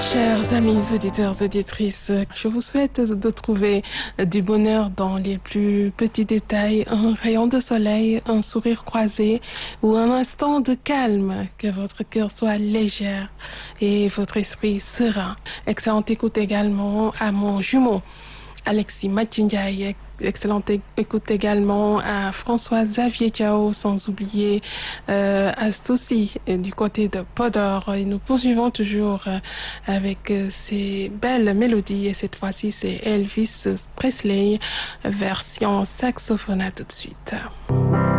Chers amis auditeurs, auditrices, je vous souhaite de trouver du bonheur dans les plus petits détails, un rayon de soleil, un sourire croisé ou un instant de calme, que votre cœur soit léger et votre esprit serein. Excellente écoute également à mon jumeau, Alexis Matindjaï. Excellente écoute également à François Xavier Diao, sans oublier Astoussi du côté de Podor. Et nous poursuivons toujours avec ces belles mélodies. Et cette fois-ci, c'est Elvis Presley, version saxophone. À tout de suite.